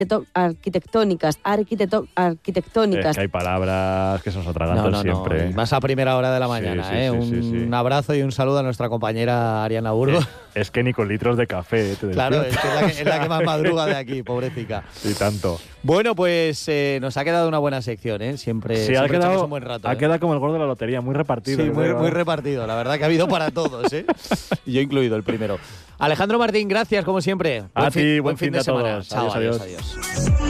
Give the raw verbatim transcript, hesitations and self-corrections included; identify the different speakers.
Speaker 1: arquitectónicas, arquitecto, arquitectónicas.
Speaker 2: Es que hay palabras que se nos atragantan
Speaker 3: no, no,
Speaker 2: siempre.
Speaker 3: No. Y más a primera hora de la mañana.
Speaker 2: Sí, sí,
Speaker 3: ¿eh?
Speaker 2: sí,
Speaker 3: un,
Speaker 2: sí, sí.
Speaker 3: un abrazo y un saludo a nuestra compañera Ariana Burgos.
Speaker 2: Es, es que ni con litros de café. Te
Speaker 3: claro, es, que es, la que, es la que más madruga de aquí, pobrecita.
Speaker 2: Y tanto.
Speaker 3: Bueno, pues eh, nos ha quedado una buena sección, ¿eh? Siempre,
Speaker 2: sí,
Speaker 3: siempre
Speaker 2: ha quedado,
Speaker 3: un buen rato.
Speaker 2: Ha
Speaker 3: ¿eh?
Speaker 2: quedado como el gordo de la lotería, muy repartido.
Speaker 3: Sí, muy, muy repartido. La verdad que ha habido para todos, ¿eh? Y yo incluido el primero. Alejandro Martín, gracias como siempre.
Speaker 2: A
Speaker 3: buen
Speaker 2: ti,
Speaker 3: fin,
Speaker 2: buen fin, fin de, de
Speaker 3: semana.
Speaker 2: todos.
Speaker 3: Chao,
Speaker 2: adiós, adiós.
Speaker 3: adiós. adiós.